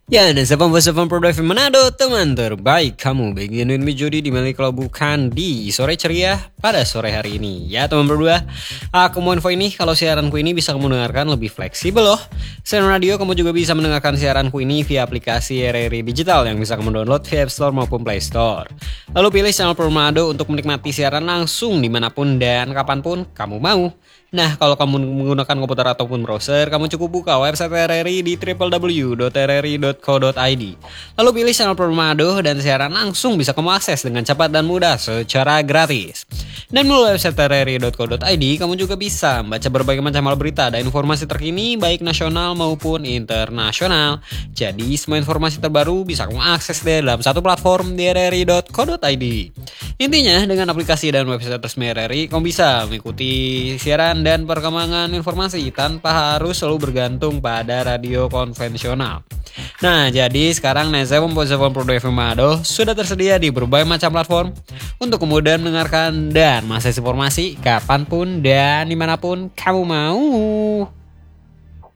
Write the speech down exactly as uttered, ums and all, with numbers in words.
Ya, dan siapa siapa Produksi Manado, teman terbaik kamu beginin Jody di Meli kalau bukan di sore ceria pada sore hari ini. Ya teman berdua, aku mau info ini kalau siaranku ini bisa kamu dengarkan lebih fleksibel loh. Selain radio, kamu juga bisa mendengarkan siaranku ini via aplikasi R R I Digital yang bisa kamu download via App Store maupun Play Store. Lalu pilih channel Manado untuk menikmati siaran langsung dimanapun dan kapanpun kamu mau. Nah, kalau kamu menggunakan komputer ataupun browser, kamu cukup buka website R R I di w w w dot r r i dot co dot i d. Lalu pilih channel Manado dan siaran langsung bisa kamu akses dengan cepat dan mudah secara gratis. Dan melalui website r r i dot co dot i d, kamu juga bisa membaca berbagai macam hal berita dan informasi terkini baik nasional maupun internasional. Jadi, semua informasi terbaru bisa kamu akses di dalam satu platform di r r i dot co dot i d. Intinya, dengan aplikasi dan website resmi R R I, kamu bisa mengikuti siaran dan perkembangan informasi tanpa harus selalu bergantung pada radio konvensional. Nah, jadi sekarang Neza Memposefon Produksi Manado sudah tersedia di berbagai macam platform untuk kemudian mendengarkan dan mengakses informasi kapanpun dan dimanapun kamu mau.